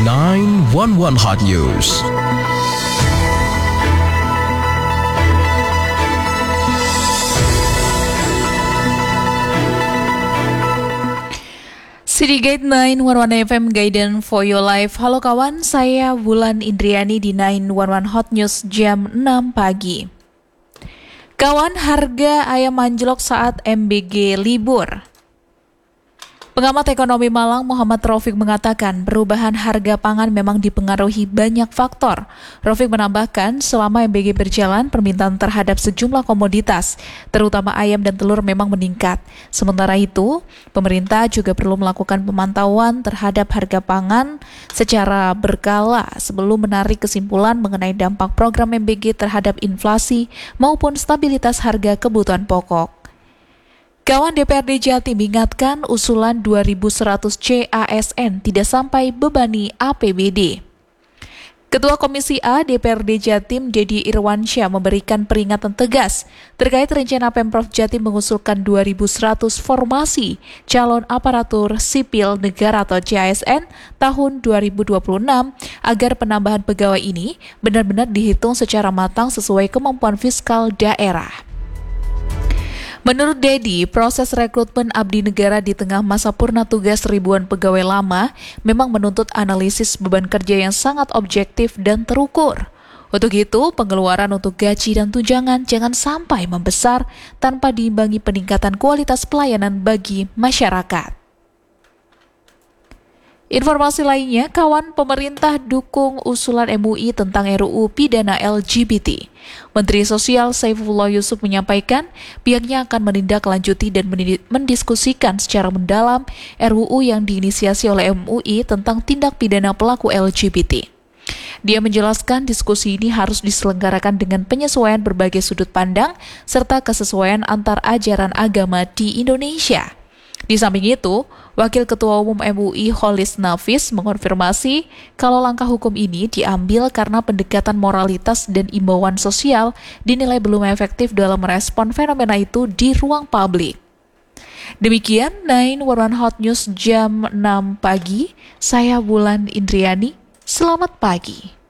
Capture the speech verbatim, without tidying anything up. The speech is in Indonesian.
nine one one Hot News. Citygate nine one one F M Guidance for Your Life. Halo kawan, saya Wulan Indriani di nine one one Hot News jam enam pagi. Kawan, harga ayam anjlok saat M B G libur. Pengamat ekonomi Malang Muhammad Raufik mengatakan perubahan harga pangan memang dipengaruhi banyak faktor. Raufik menambahkan selama M B G berjalan, permintaan terhadap sejumlah komoditas, terutama ayam dan telur memang meningkat. Sementara itu, pemerintah juga perlu melakukan pemantauan terhadap harga pangan secara berkala sebelum menarik kesimpulan mengenai dampak program M B G terhadap inflasi maupun stabilitas harga kebutuhan pokok. Kawan, D P R D Jatim ingatkan usulan dua ribu seratus C A S N tidak sampai bebani A P B D. Ketua Komisi A D P R D Jatim Dedi Irwansyah memberikan peringatan tegas terkait rencana Pemprov Jatim mengusulkan dua ribu seratus formasi calon aparatur sipil negara atau C A S N tahun dua ribu dua puluh enam agar penambahan pegawai ini benar-benar dihitung secara matang sesuai kemampuan fiskal daerah. Menurut Dedi, proses rekrutmen abdi negara di tengah masa purna tugas ribuan pegawai lama memang menuntut analisis beban kerja yang sangat objektif dan terukur. Untuk itu, pengeluaran untuk gaji dan tunjangan jangan sampai membesar tanpa diimbangi peningkatan kualitas pelayanan bagi masyarakat. Informasi lainnya, kawan, pemerintah dukung usulan M U I tentang R U U pidana L G B T. Menteri Sosial Saifullah Yusuf menyampaikan pihaknya akan menindaklanjuti dan mendiskusikan secara mendalam R U U yang diinisiasi oleh M U I tentang tindak pidana pelaku L G B T. Dia menjelaskan diskusi ini harus diselenggarakan dengan penyesuaian berbagai sudut pandang serta kesesuaian antar ajaran agama di Indonesia. Di samping itu, Wakil Ketua Umum M U I Kholis Nafis mengonfirmasi kalau langkah hukum ini diambil karena pendekatan moralitas dan imbauan sosial dinilai belum efektif dalam merespon fenomena itu di ruang publik. Demikian nine one one Hot News jam enam pagi, saya Wulan Indriani, selamat pagi.